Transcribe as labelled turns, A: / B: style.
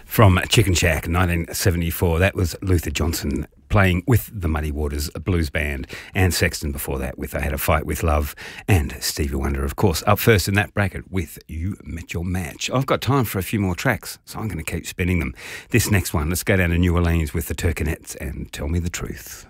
A: From Chicken Shack, 1974, that was Luther Johnson playing with the Muddy Waters Blues Band, and Sexton before that with I Had a Fight with Love, and Stevie Wonder, of course, up first in that bracket with You Met Your Match. I've got time for a few more tracks, so I'm going to keep spinning them. This next one, let's go down to New Orleans with the Turconettes and Tell Me the Truth.